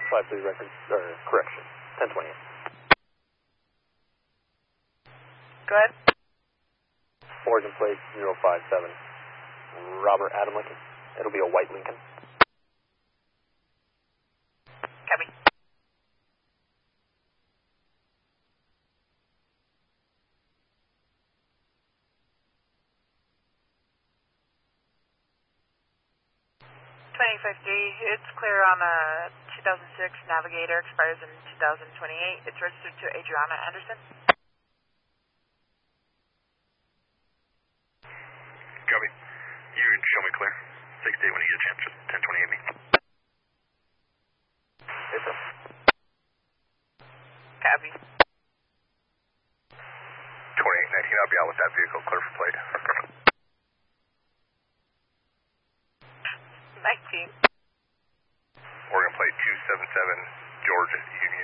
53 record, correction, 1028. Go ahead. Oregon plate 057, Robert Adam Lincoln. It'll be a white Lincoln. Copy. It's clear on a 2006 Navigator, expires in 2028. It's registered to Adriana Anderson. Copy. You can show me clear. 68 when you get a chance, just 1028 me. Yes, sir. Copy. 2819, I'll be out with that vehicle, clear for plate. 19. Oregon plate 277, Georgia Union.